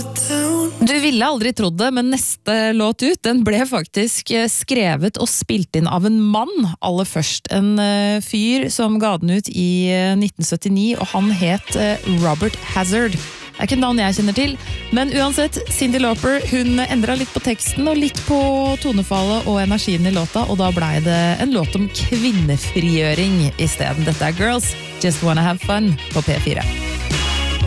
Du ville aldri trodd det, men neste låt ut, den ble faktisk skrevet og spilt inn av en mann, aller først. En fyr som ga den ut i 1979, og han het Robert Hazard. Det ikke navn jeg kjenner til, men uansett, Cyndi Lauper, hun endret litt på teksten og litt på tonefallet og energien i låta, og da ble det en låt om kvinnefrigjøring i stedet. Dette Girls Just Wanna Have Fun på P4.